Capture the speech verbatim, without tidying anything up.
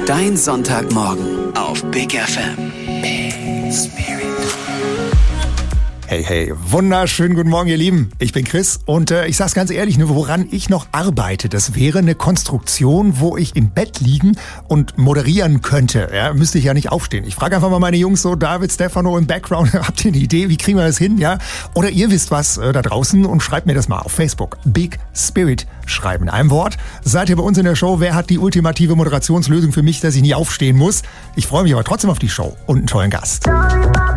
Dein Sonntagmorgen auf Big F M. Big Spirit. Hey, hey, wunderschönen guten Morgen, ihr Lieben. Ich bin Chris und äh, ich sag's ganz ehrlich, ne, woran ich noch arbeite, das wäre eine Konstruktion, wo ich im Bett liegen und moderieren könnte. Ja, müsste ich ja nicht aufstehen. Ich frage einfach mal meine Jungs so, David, Stefano im Background, habt ihr eine Idee, wie kriegen wir das hin? Ja? Oder ihr wisst was äh, da draußen und schreibt mir das mal auf Facebook. Big Spirit schreiben. In einem Wort. Seid ihr bei uns in der Show? Wer hat die ultimative Moderationslösung für mich, dass ich nie aufstehen muss? Ich freue mich aber trotzdem auf die Show und einen tollen Gast.